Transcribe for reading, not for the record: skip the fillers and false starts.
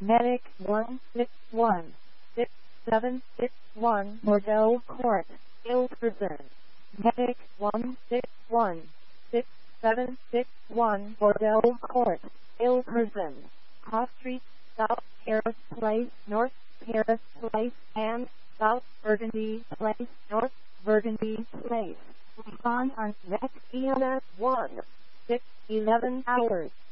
Medic 1616761 Bordeaux Court, Ilversum. Medic 1616761 Bordeaux Court, Ilversum. Cross Street, South Paris Place, North Paris Place, and South Burgundy Place, North Burgundy Place. Respond on next EMS 1, 6, 11 hours.